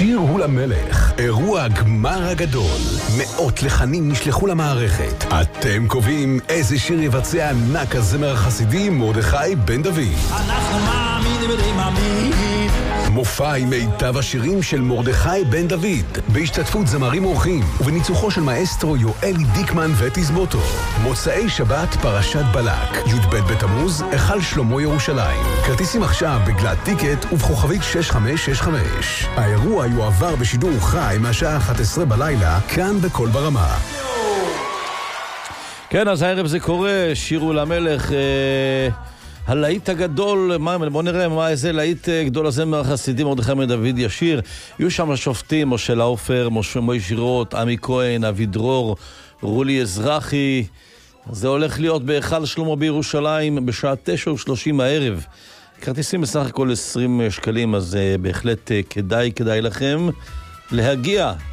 שיר הוא למלך, אירוע הגמר הגדול. מאות לחנים נשלחו למערכת. אתם קובעים איזה שיר יבצע ענק הזמר החסידי מרדכי בן דוד. אנחנו מאמינים ודי מאמין. מופע עם מיטב השירים של מרדכי בן דוד, בהשתתפות זמרים אורחים ובניצוחו של מאסטרו יואלי דיקמן ותזמורתו. מוצאי שבת פרשת בלק, י"ב בתמוז, היכל שלמה ירושלים. כרטיסים עכשיו בגלת טיקט ובכוכבית 6565. האירוע יועבר בשידור חי מהשעה 11 בלילה, כאן בכל ברמה. כן, אז הערב זה קורה, שירו למלך, הלהיט הגדול, בוא נראה מה איזה להיט גדול הזמר החסידי מרדכי בן דוד ישיר. יהיו שם השופטים, משה לאופר, משה שירות, עמי כהן, אבי דרור, רולי אזרחי. זה הולך להיות בהיכל שלמה בירושלים בשעה 9:30 הערב. כרטיסים בסך הכל 20 שקלים, אז בהחלט כדאי לכם להגיע.